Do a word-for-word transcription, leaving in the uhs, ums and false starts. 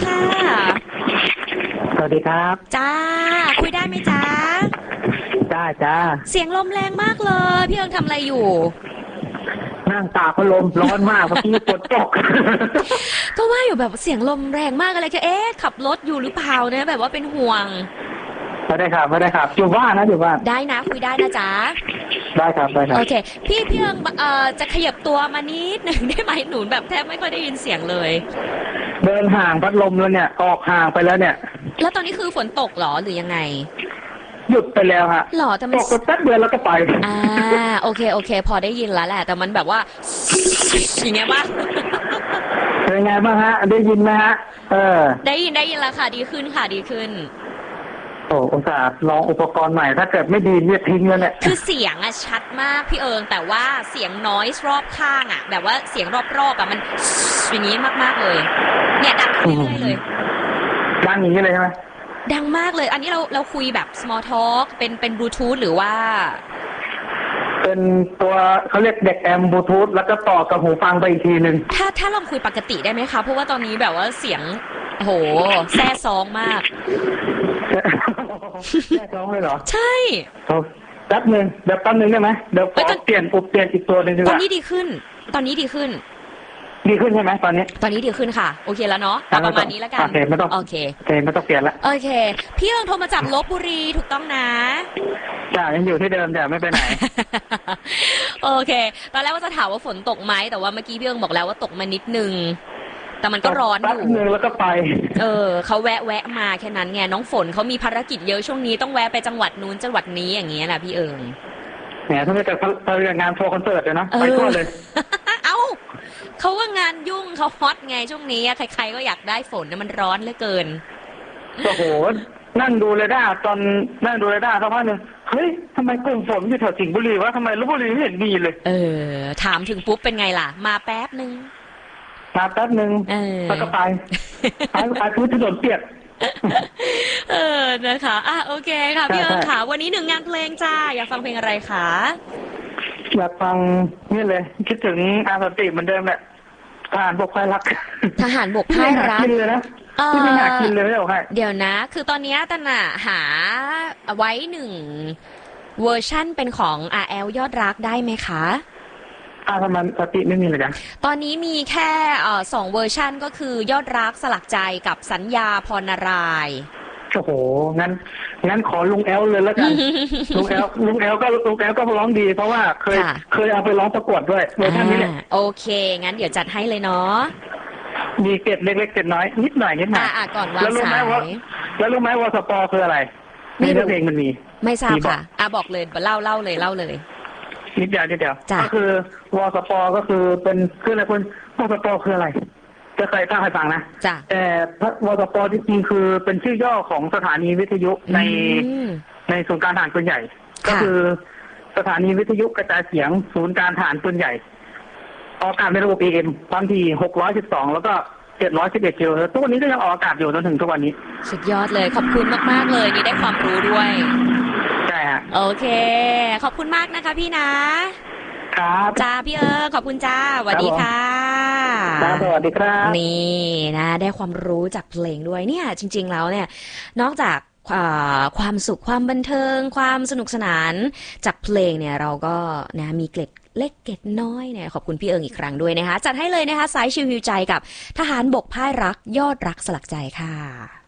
ค่ะสวัสดีครับจ้าคุยได้ไหมจ้าจ้าจ้าเสียงลมแรงมากเลยพี่เอิงทำอะไรอยู่นั่งตากพัดลมร้อนมากเมื่อกี้ฝนตกก็ว่าอยู่แบบเสียงลมแรงมากอะไรก็เอ๊ะขับรถอยู่หรือเปล่าเนี่ยแบบว่าเป็นห่วงไม่ได้ครับไม่ได้ครับอยู่บ้านนะอยู่บ้านได้นะคุยได้นะจ๊ะได้ครับได้ครับโอเคพี่พี่เอิงเอ่อจะขยับตัวมานิดหนึ่งได้ไหมหนูแบบแทบไม่ค่อยได้ยินเสียงเลยเดินห่างพัดลมแล้วเนี่ยออกห่างไปแล้วเนี่ยแล้วตอนนี้คือฝนตกหรอหรือยังไงหยุดไปแล้วฮะหรอแต่มันตกแป๊บเดียวแล้วก็ไปอ่าโอเคโอเคพอได้ยินแล้วแหละแต่มันแบบว่าอย่างเงี้ยป่ะเป็นไงบ้างฮะได้ยินไหมฮะเออได้ยินได้ยินแล้วค่ะดีขึ้นค่ะดีขึ้นโอ้อุตส่าห์ลองอุปกรณ์ใหม่ถ้าเกิดไม่ดีเนี่ยทิ้งแล้วเนี่ยคือเสียงอะชัดมากพี่เอิงแต่ว่าเสียงน้อยรอบข้างอะแบบว่าเสียงรอบๆอะมันอย่างนี้มากๆเลยเนี่ยดังขึ้นเรื่อยๆเลยดังอย่างนี้เลยใช่ไหมดังมากเลยอันนี้เราเราคุยแบบ small talk เป็นเป็นบลูทูธหรือว่าเป็นตัวเขาเรียกเด็กแอมบลูทูธแล้วก็ต่อกับหูฟังไปอีกทีหนึ่งถ้าถ้าลองคุยปกติได้ไหมคะเพราะว่าตอนนี้แบบว่าเสียงโหแซ่ซองมากแซ่ซองเลยเหรอใช่แป๊บนึงเดี๋ยวแป๊บนึงได้ไหมเดี๋ยวขอเปลี่ยนปุบเปลี่ยนอีกตัวหนึ่งดีกว่าตอนนี้ดีขึ้นตอนนี้ดีขึ้นดีขึ้นใช่ไหมตอนนี้ตอนนี้ดีขึ้นค่ะโอเคแล้วเนาะประมาณนี้แล้วกันโอเคไม่ต้องโอเคโอเคไม่ต้องเปลี่ยนละโอเคพี่เอิงโทรมาจากลพบุรีถูกต้องนะจ้ายังอยู่ที่เดิมแต่ไม่ไปไหนโอเคตอนแรกว่าจะถามว่าฝนตกไหมแต่ว่าเมื่อกี้พี่เอิงบอกแล้วว่าตกมานิดนึงแต่มันก็ร้อนอยู่แป๊บนึงแล้วก็ไปเออเขาแวะแวะมาแค่นั้นไงน้องฝนเขามีภารกิจเยอะช่วงนี้ต้องแวะไปจังหวัดนู้นจังหวัดนี้อย่างเงี้ยแหละพี่เอิงแหมถ้าไม่แต่ไปงานโชว์คอนเสิร์ตเลยนะไปก่อนเลยเอ้าเขาว่างานยุ่งเขาฮอตไงช่วงนี้ใครๆก็อยากได้ฝนมันร้อนเหลือเกินโอ้โหนั่งดูเรดาร์ตอนนั่งดูเรดาร์สักพักหนึ่งเฮ้ยทำไมกลุ่มฝนอยู่แถวสิงห์บุรีวะทำไมลพบุรีไม่เห็นมีเลยเออถามถึงปุ๊บเป็นไงล่ะมาแป๊บนึงมาแป๊บนึงแล้วก็ไปไปไปพื้นถนนเปียกเออนะคะอ่ะโอเคค่ะพี่เอิญค่ะวันนี้หนึ่งงานเพลงจ้าอยากฟังเพลงอะไรคะอยากฟังนี่เลยคิดถึงอาสติเหมือนเดิมแหละทหารบกพ่ายรักทหารบกพ่ายรักกินเลยนะที่ไม่อยากกินเลยไม่เอาให้เดี๋ยวนะคือตอนนี้ตันน่ะหาไว้หนึ่งเวอร์ชั่นเป็นของ อาร์ แอล ยอดรักได้ไหมคะอาทำไมสติไม่มีเลยจ้ะตอนนี้มีแค่เอ่อสองเวอร์ชันก็คือยอดรักสลักใจกับสัญญาพรนารายโอ้โหงั้นงั้นขอลุงแอลเลยแล้วกันลุงแอลลุงแอลก็ลุงแอลก็ร้องดีเพราะว่าเคยเคยเอาไปร้องประกวดด้วยเวอร์ชันนี้แหละโอเคงั้นเดี๋ยวจัดให้เลยเนาะมีเกร็ดเล็กๆเกร็ดน้อยนิดหน่อยนิดหน่อยอ่าก่อนวางสายแล้วรู้ไหมว่าสปอคืออะไรในเรื่องเพลงมันมีไม่ทราบค่ะอ่าบอกเลยเล่าเล่าเลยเล่าเลยนิดเดียวนิดเดียวก็คือวสปก็คือเป็นคืออะไรคุณวสปคืออะไรจะเคยตั้งให้ฟังนะแต่วสปจริงๆคือเป็นชื่อย่อของสถานีวิทยุในในศูนย์การทหารปืนใหญ่ก็คือสถานีวิทยุกระจายเสียงศูนย์การทหารปืนใหญ่ออกอากาศในระบบ เอ เอ็ม ความถี่หกร้อยสิบสองแล้วก็เจ็ดร้อยสิบเอ็ดกิโลเฮิรตซ์ทุกวันนี้ก็ยังออกอากาศอยู่จนถึงทุกวันนี้สุดยอดเลยขอบคุณมากๆเลยนี่ได้ความรู้ด้วยใช่ฮะโอเคขอบคุณมากนะคะพี่นะครับจ้าพี่เอิร์ขอบคุณจ้าสวัสดีค่ะสวัสดีครับนี่นะได้ความรู้จากเพลงด้วยเนี่ยจริงๆแล้วเนี่ยนอกจากความสุขความบันเทิงความสนุกสนานจากเพลงเนี่ยเราก็นะมีเกล็ดเล็กเกล็ดน้อยเนี่ยขอบคุณพี่เอิงอีกครั้งด้วยนะคะจัดให้เลยนะคะสายชิวฮิวใจกับทหารบกพ่ายรักยอดรักสลักใจค่ะ